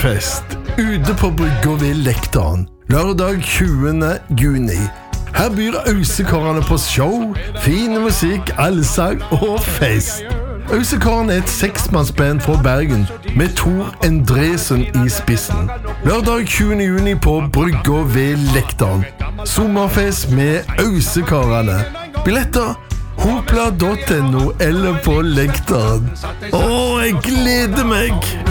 Sommerfest ute på brygga ved Lektan lørdag 20. juni. Her byr Ausekarene på show, fin musikk, allsang og fest. Ausekarene et 6-mannsband fra Bergen med Tor Endresen i spissen. Lørdag 20. juni på brygga ved Lektan. Sommerfest med Ausekarene. Billetter hopla.no eller på Lektan. Jeg gleder meg!